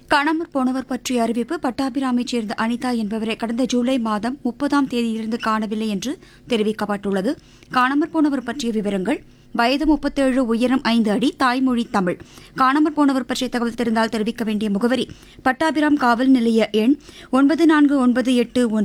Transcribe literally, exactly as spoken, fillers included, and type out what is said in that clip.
காணாமற் போனவர் பற்றிய அறிவிப்பு பட்டாபிராமைச் சேர்ந்த அனிதா என்பவரை கடந்த ஜூலை மாதம் முப்பதாம் தேதியிலிருந்து காணவில்லை என்று தெரிவிக்கப்பட்டுள்ளது. காணாமற் போனவர் பற்றிய விவரங்கள்: வயது முப்பத்தேழு, உயரம் ஐந்து அடி, தாய்மொழி தமிழ். காணாமற் போனவர் பற்றிய தகவல் தெரிந்தால் தெரிவிக்க வேண்டிய முகவரி: பட்டாபிராம் காவல் நிலைய எண் ஒன்பது நான்கு ஒன்பது எட்டு ஒன்று